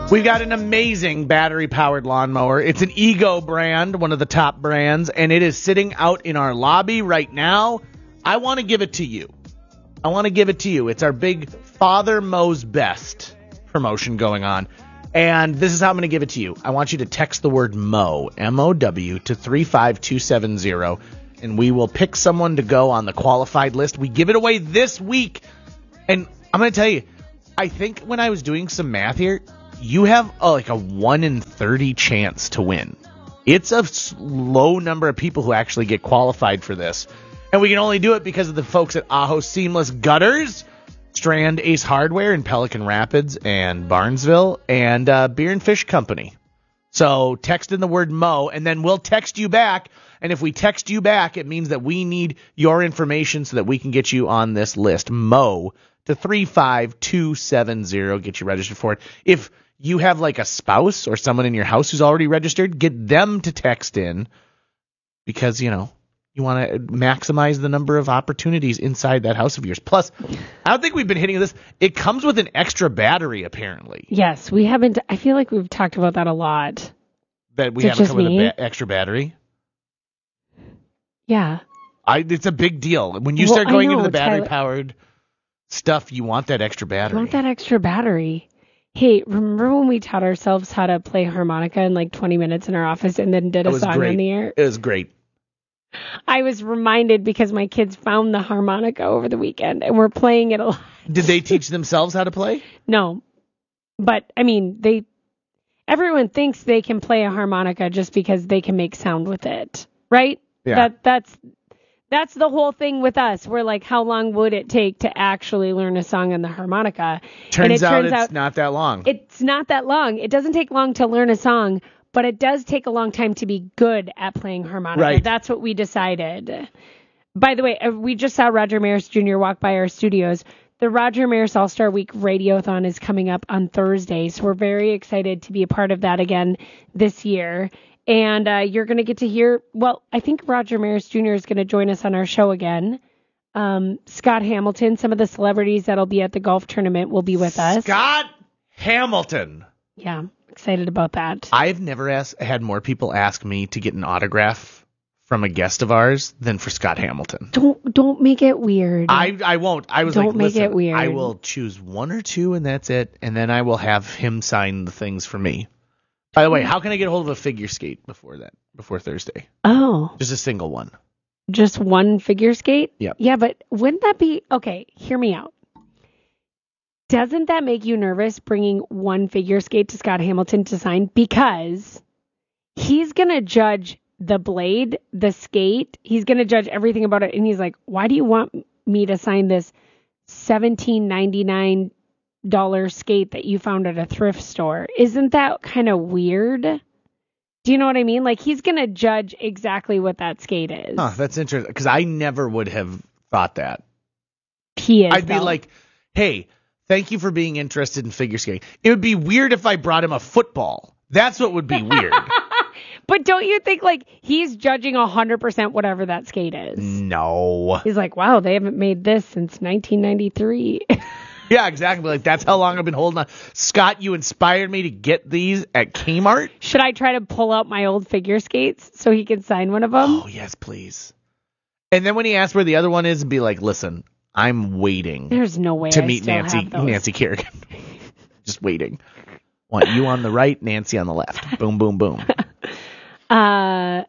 We've got an amazing battery-powered lawnmower. It's an Ego brand, one of the top brands, and it is sitting out in our lobby right now. I want to give it to you. It's our big Father Mows Best promotion going on. And this is how I'm going to give it to you. I want you to text the word mow, M-O-W, to 35270, and we will pick someone to go on the qualified list. We give it away this week. And I'm going to tell you, I think when I was doing some math here, you have like a 1 in 30 chance to win. It's a low number of people who actually get qualified for this. And we can only do it because of the folks at Aho Seamless Gutters, Strand Ace Hardware in Pelican Rapids and Barnesville, and Beer and Fish Company. So text in the word mow, and then we'll text you back. And if we text you back, it means that we need your information so that we can get you on this list. Mow to 35270. Get you registered for it. If you have like a spouse or someone in your house who's already registered, get them to text in because, you know, you want to maximize the number of opportunities inside that house of yours. Plus, I don't think we've been hitting this. It comes with an extra battery, apparently. Yes, we haven't. I feel like we've talked about that a lot. That we haven't come with an extra battery? Yeah. It's a big deal. When you start going into the battery-powered stuff, you want that extra battery. You want that extra battery. Hey, remember when we taught ourselves how to play harmonica in like 20 minutes in our office and then did a song on the air? It was great. I was reminded because my kids found the harmonica over the weekend and we're playing it a lot. Did they teach themselves how to play? No. But, I mean, everyone thinks they can play a harmonica just because they can make sound with it, right? Yeah. That's the whole thing with us. We're like, how long would it take to actually learn a song on the harmonica? Turns out it's not that long. It's not that long. It doesn't take long to learn a song, but it does take a long time to be good at playing harmonica. Right. That's what we decided. By the way, we just saw Roger Maris Jr. walk by our studios. The Roger Maris All-Star Week Radiothon is coming up on Thursday, so we're very excited to be a part of that again this year. And you're going to get to hear, well, I think Roger Maris Jr. is going to join us on our show again. Scott Hamilton, some of the celebrities that'll be at the golf tournament will be with us. Scott Hamilton. Yeah, excited about that. I've never had more people ask me to get an autograph from a guest of ours than for Scott Hamilton. Don't make it weird. I won't. I was don't make it weird. I will choose one or two and that's it. And then I will have him sign the things for me. By the way, how can I get a hold of a figure skate before Thursday? Oh. Just a single one. Just one figure skate? Yep. Yeah, but wouldn't that be... Okay, hear me out. Doesn't that make you nervous bringing one figure skate to Scott Hamilton to sign? Because he's going to judge the blade, the skate. He's going to judge everything about it. And he's like, why do you want me to sign this $17.99 skate that you found at a thrift store? Isn't that kind of weird? Do you know what I mean? Like, he's going to judge exactly what that skate is. Huh, that's interesting, because I never would have thought that. He is, I'd be like, hey, thank you for being interested in figure skating. It would be weird if I brought him a football. That's what would be weird. But don't you think, like, he's judging 100% whatever that skate is? No. He's like, wow, they haven't made this since 1993. Yeah, exactly. Like, that's how long I've been holding on. Scott, you inspired me to get these at Kmart. Should I try to pull out my old figure skates so he can sign one of them? Oh, yes, please. And then when he asks where the other one is, and be like, listen, I'm waiting. There's no way to I meet still Nancy have those. Nancy Kerrigan. Just waiting. Want you on the right, Nancy on the left. Boom, boom, boom. I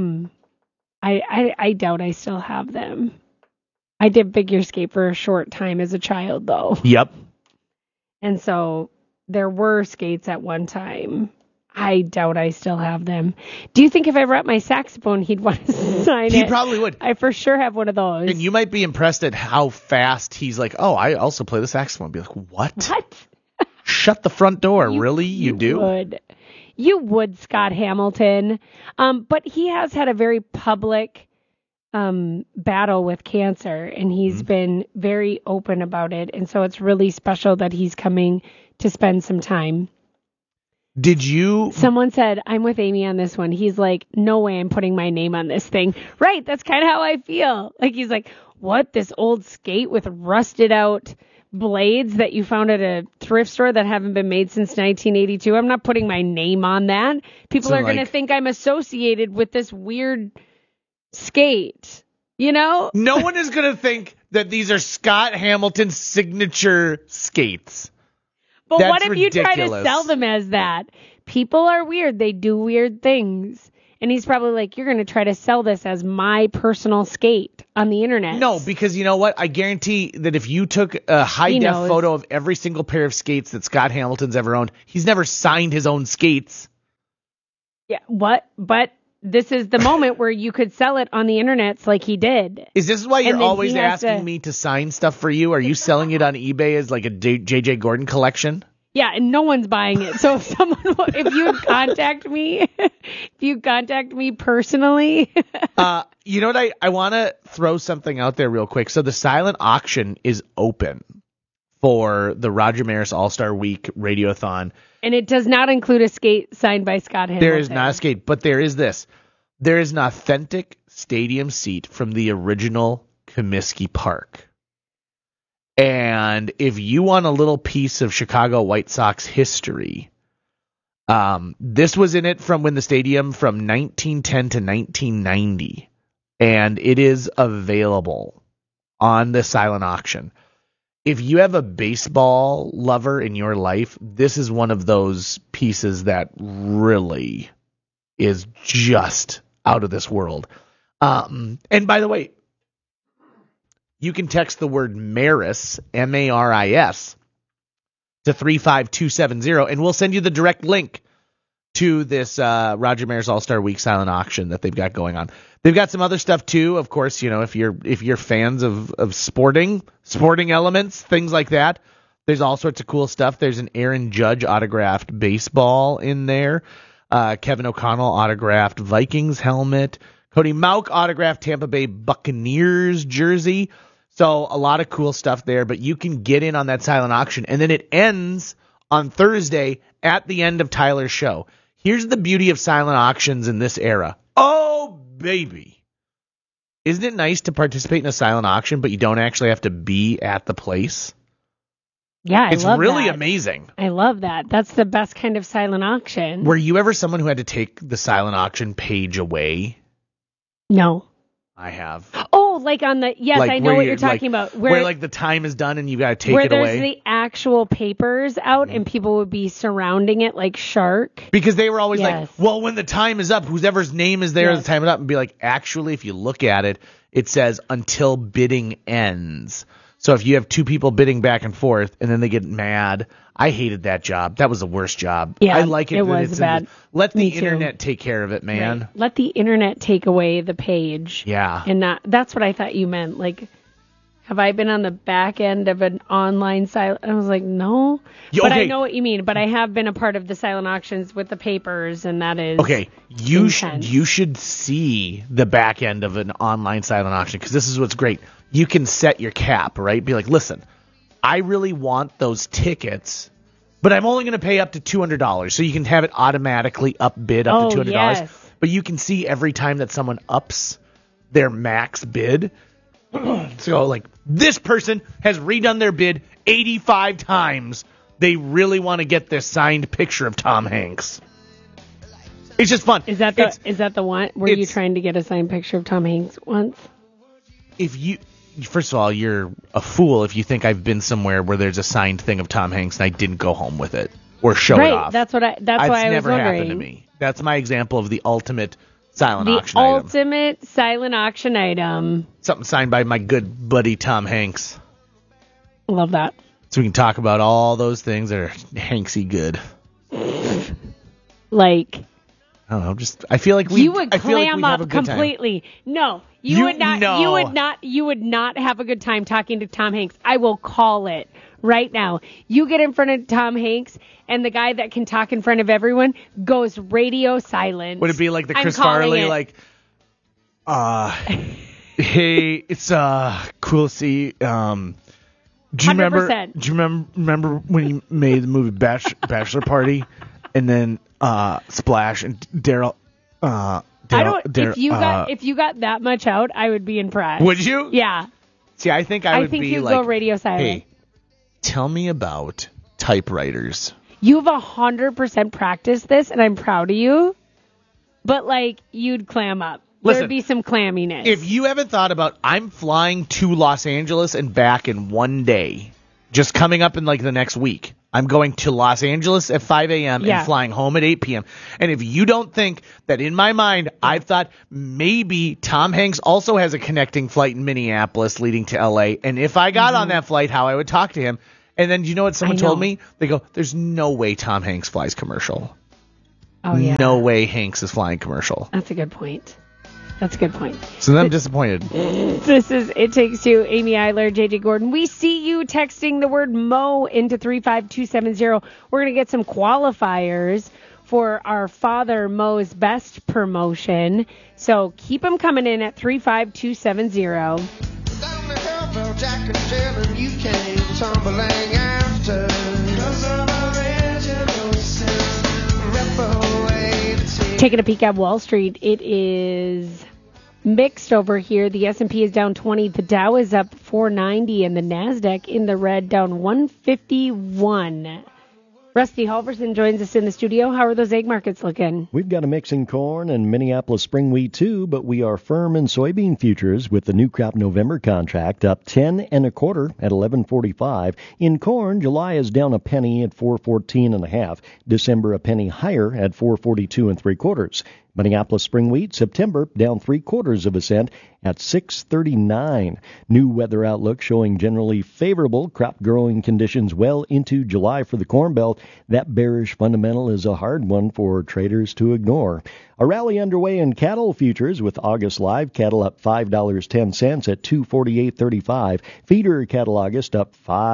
doubt I still have them. I did figure skate for a short time as a child, though. Yep. And so there were skates at one time. I doubt I still have them. Do you think if I brought my saxophone, he'd want to sign it? He probably would. I for sure have one of those. And you might be impressed at how fast he's like, oh, I also play the saxophone. Be like, what? What? Shut the front door. Really? You do? Would. You would, Scott Hamilton. But he has had a very public battle with cancer, and he's been very open about it. And so it's really special that he's coming to spend some time. Did you? Someone said, I'm with Amy on this one. He's like, no way I'm putting my name on this thing. Right. That's kind of how I feel. Like, he's like, what? This old skate with rusted out blades that you found at a thrift store that haven't been made since 1982. I'm not putting my name on that. People are going to think I'm associated with this weird skate, you know? No one is going to think that these are Scott Hamilton's signature skates. But That's what if you try to ridiculous. sell them as that? People are weird. They do weird things. And he's probably like, you're going to try to sell this as my personal skate on the internet. No, because you know what? I guarantee that if you took a high-def photo of every single pair of skates that Scott Hamilton's ever owned, he's never signed his own skates. Yeah, what? But this is the moment where you could sell it on the internet like he did. Is this why you're always asking me to sign stuff for you? Are you selling it on eBay as like a J.J. Gordon collection? Yeah, and no one's buying it. So if you contact me personally. You know what? I want to throw something out there real quick. So the silent auction is open for the Roger Maris All-Star Week Radiothon. And it does not include a skate signed by Scott Hamilton. There is not a skate, but there is this. There is an authentic stadium seat from the original Comiskey Park. And if you want a little piece of Chicago White Sox history, this was in it from when the stadium from 1910 to 1990. And it is available on the silent auction. If you have a baseball lover in your life, this is one of those pieces that really is just out of this world. And by the way, you can text the word Maris, M-A-R-I-S, to 35270, and we'll send you the direct link to this Roger Maris All-Star Week silent auction that they've got going on. They've got some other stuff too, of course. You know, if you're fans of sporting elements, things like that. There's all sorts of cool stuff. There's an Aaron Judge autographed baseball in there. Kevin O'Connell autographed Vikings helmet. Cody Mauch autographed Tampa Bay Buccaneers jersey. So a lot of cool stuff there, but you can get in on that silent auction. And then it ends on Thursday at the end of Tyler's show. Here's the beauty of silent auctions in this era. Oh, baby. Isn't it nice to participate in a silent auction, but you don't actually have to be at the place? Yeah, I love that. It's really amazing. I love that. That's the best kind of silent auction. Were you ever someone who had to take the silent auction page away? No. I have. Oh, like on the, yes, like I know what you're talking about. Where like the time is done and you got to take it away. Where there's the actual papers out and people would be surrounding it like shark. Because they were always like, well, when the time is up, whoever's name is there, the time is up, and be like, actually, if you look at it, it says until bidding ends. So if you have two people bidding back and forth and then they get mad, I hated that job. That was the worst job. Yeah, I like it. It was bad. Let the internet take care of it, man. Right. Let the internet take away the page. Yeah. And that's what I thought you meant. Like, have I been on the back end of an online silent? I was like, no. But I know what you mean. But I have been a part of the silent auctions with the papers, and that is you should see the back end of an online silent auction, because this is what's great. You can set your cap, right? Be like, listen, I really want those tickets, but I'm only going to pay up to $200. So you can have it automatically upbid up to $200. Yes. But you can see every time that someone ups their max bid. So, like, this person has redone their bid 85 times. They really want to get this signed picture of Tom Hanks. It's just fun. Is that the one? Were you trying to get a signed picture of Tom Hanks once? First of all, you're a fool if you think I've been somewhere where there's a signed thing of Tom Hanks and I didn't go home with it or show it off. That's why I was wondering. That's never happened to me. That's my example of the ultimate silent auction item. The ultimate silent auction item. Something signed by my good buddy Tom Hanks. Love that. So we can talk about all those things that are Hanksy good. Like, I don't know. I feel like you would clam have up completely. Time. No, you would not. No. You would not have a good time talking to Tom Hanks. I will call it right now. You get in front of Tom Hanks, and the guy that can talk in front of everyone goes radio silent. Would it be like the Chris Farley, like, hey, it's cool to see. Do you 100%. remember when you made the movie Bachelor Party, and then Splash and Daryl? If you got that much out, I would be impressed. Would you? Yeah. See, I think I would think be you'd like, go radio silent. Hey, tell me about typewriters. You've 100% practiced this, and I'm proud of you. But, like, you'd clam up. Listen, there'd be some clamminess. If you haven't thought about, I'm flying to Los Angeles and back in one day, just coming up in, like, the next week. I'm going to Los Angeles at 5 a.m. and flying home at 8 p.m. And if you don't think that in my mind, I've thought maybe Tom Hanks also has a connecting flight in Minneapolis leading to L.A. And if I got on that flight, how I would talk to him. And then you know what someone told me? They go, there's no way Tom Hanks flies commercial. Oh, yeah. No way Hanks is flying commercial. That's a good point. That's a good point. So then I'm disappointed. This is It Takes Two. Amy Eiler, JJ Gordon. We see you texting the word Mo into 35270. We're going to get some qualifiers for our Father Mo's Best promotion. So keep them coming in at 35270. Down the hill, Bill, Jack and Jill, and you came tumbling after. Taking a peek at Wall Street, it is mixed over here. The S&P is down 20, the Dow is up 490, and the NASDAQ in the red down 151. Rusty Halverson joins us in the studio. How are those egg markets looking? We've got a mix in corn and Minneapolis spring wheat too, but we are firm in soybean futures with the new crop November contract up 10 1/4 at 11.45. In corn, July is down a penny at 4.14 December a penny higher at 4.42 3/4. Minneapolis spring wheat, September down 3/4 cent at 6.39. New weather outlook showing generally favorable crop growing conditions well into July for the Corn Belt. That bearish fundamental is a hard one for traders to ignore. A rally underway in cattle futures with August live cattle up $5.10 at 248.35. Feeder cattle August up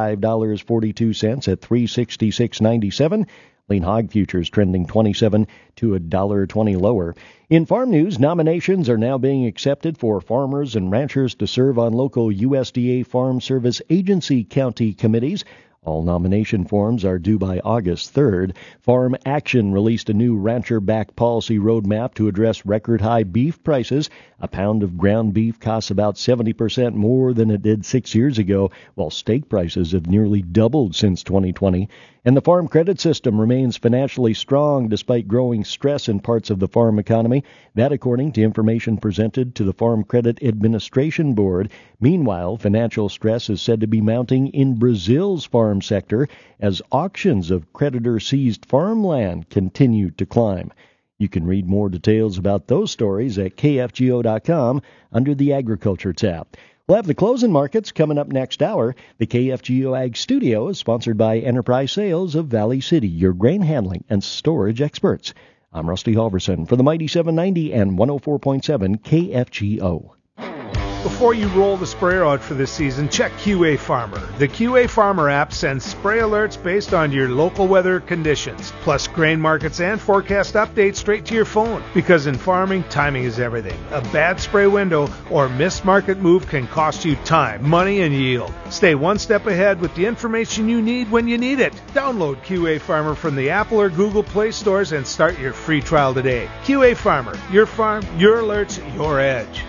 $5.42 at 366.97. Lean hog futures trending 27 to $1.20 lower. In farm news, nominations are now being accepted for farmers and ranchers to serve on local USDA Farm Service Agency county committees. All nomination forms are due by August 3rd. Farm Action released a new rancher-backed policy roadmap to address record-high beef prices. A pound of ground beef costs about 70% more than it did 6 years ago, while steak prices have nearly doubled since 2020. And the farm credit system remains financially strong despite growing stress in parts of the farm economy. That according to information presented to the Farm Credit Administration Board. Meanwhile, financial stress is said to be mounting in Brazil's farm sector as auctions of creditor-seized farmland continue to climb. You can read more details about those stories at kfgo.com under the Agriculture tab. We'll have the closing markets coming up next hour. The KFGO Ag Studio is sponsored by Enterprise Sales of Valley City, your grain handling and storage experts. I'm Rusty Halverson for the Mighty 790 and 104.7 KFGO. Before you roll the sprayer out for this season, check QA Farmer. The QA Farmer app sends spray alerts based on your local weather conditions, plus grain markets and forecast updates straight to your phone. Because in farming, timing is everything. A bad spray window or missed market move can cost you time, money, and yield. Stay one step ahead with the information you need when you need it. Download QA Farmer from the Apple or Google Play stores and start your free trial today. QA Farmer, your farm, your alerts, your edge.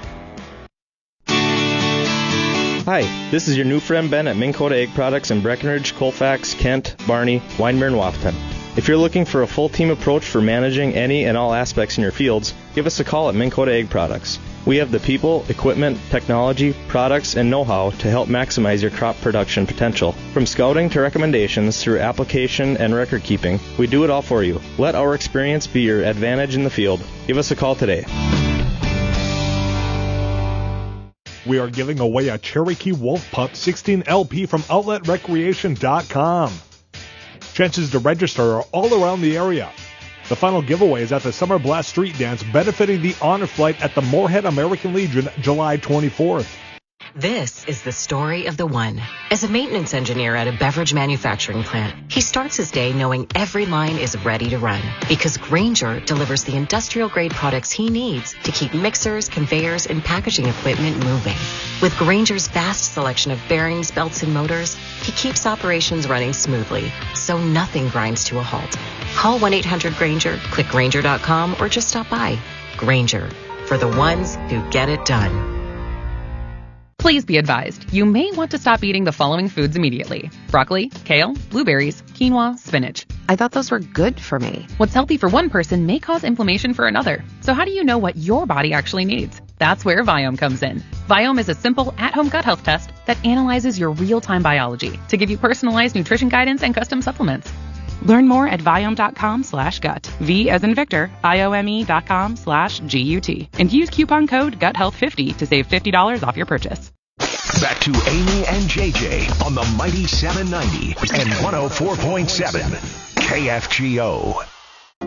Hi, this is your new friend Ben at Minn Kota Egg Products in Breckenridge, Colfax, Kent, Barney, Winemere, and Wahpeton. If you're looking for a full team approach for managing any and all aspects in your fields, give us a call at Minn Kota Egg Products. We have the people, equipment, technology, products, and know-how to help maximize your crop production potential. From scouting to recommendations through application and record keeping, we do it all for you. Let our experience be your advantage in the field. Give us a call today. We are giving away a Cherokee Wolf Pup 16 LP from OutletRecreation.com. Chances to register are all around the area. The final giveaway is at the Summer Blast Street Dance benefiting the Honor Flight at the Moorhead American Legion July 24th. This is the story of the one. As a maintenance engineer at a beverage manufacturing plant, he starts his day knowing every line is ready to run because Grainger delivers the industrial-grade products he needs to keep mixers, conveyors, and packaging equipment moving. With Grainger's vast selection of bearings, belts, and motors, he keeps operations running smoothly, so nothing grinds to a halt. Call 1-800-GRAINGER, click Grainger.com, or just stop by. Grainger, for the ones who get it done. Please be advised, you may want to stop eating the following foods immediately: broccoli, kale, blueberries, quinoa, spinach. I thought those were good for me. What's healthy for one person may cause inflammation for another. So how do you know what your body actually needs? That's where Viome comes in. Viome is a simple at-home gut health test that analyzes your real-time biology to give you personalized nutrition guidance and custom supplements. Learn more at Viome.com/gut. V as in Victor, IOME.com/GUT. And use coupon code GUTHEALTH50 to save $50 off your purchase. Back to Amy and JJ on the Mighty 790 and 104.7 KFGO.